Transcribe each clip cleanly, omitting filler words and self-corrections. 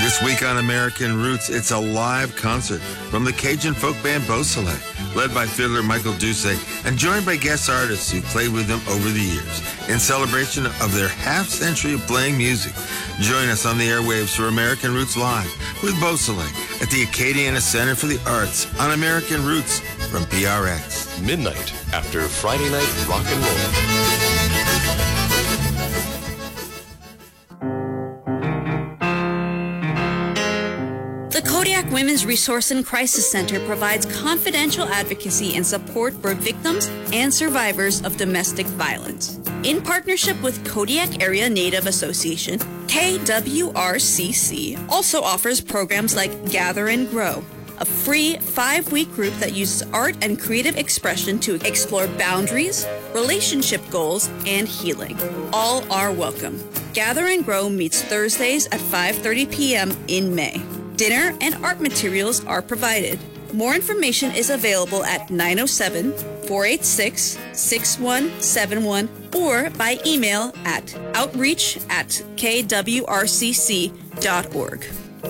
This week on American Roots, it's a live concert from the Cajun folk band Beausoleil, led by fiddler Michael Doucet, and joined by guest artists who played with them over the years in celebration of their half-century of playing music. Join us on the airwaves for American Roots Live with Beausoleil at the Acadiana Center for the Arts on American Roots from PRX. Midnight after Friday Night Rock and Roll. The Kodiak Women's Resource and Crisis Center provides confidential advocacy and support for victims and survivors of domestic violence. In partnership with Kodiak Area Native Association, KWRCC also offers programs like Gather and Grow, a free 5-week group that uses art and creative expression to explore boundaries, relationship goals, and healing. All are welcome. Gather and Grow meets Thursdays at 5:30 p.m. in May. Dinner and art materials are provided. More information is available at 907-486-6171 or by email at outreach@kwrcc.org.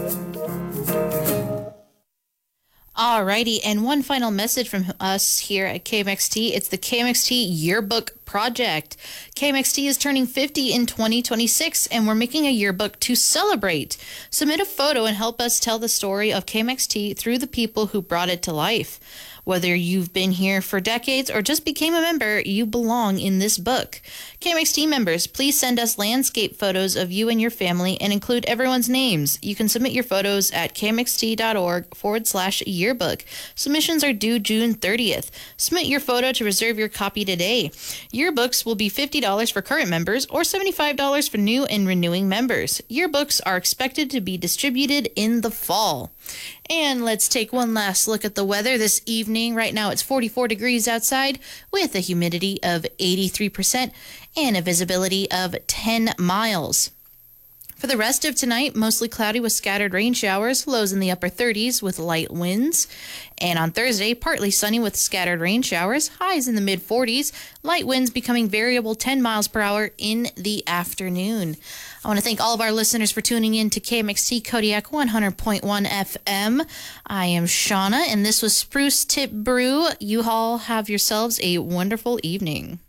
Alrighty, and one final message from us here at KMXT. It's the KMXT Yearbook Project. KMXT is turning 50 in 2026, and we're making a yearbook to celebrate. Submit a photo and help us tell the story of KMXT through the people who brought it to life. Whether you've been here for decades or just became a member, you belong in this book. KMXT members, please send us landscape photos of you and your family and include everyone's names. You can submit your photos at kmxt.org/yearbook. Submissions are due June 30th. Submit your photo to reserve your copy today. Yearbooks will be $50 for current members or $75 for new and renewing members. Yearbooks are expected to be distributed in the fall. And let's take one last look at the weather this evening. Right now it's 44 degrees outside with a humidity of 83% and a visibility of 10 miles. For the rest of tonight, mostly cloudy with scattered rain showers, lows in the upper 30s with light winds. And on Thursday, partly sunny with scattered rain showers, highs in the mid-40s, light winds becoming variable 10 miles per hour in the afternoon. I want to thank all of our listeners for tuning in to KMXT Kodiak 100.1 FM. I am Shauna, and this was Spruce Tip Brew. You all have yourselves a wonderful evening.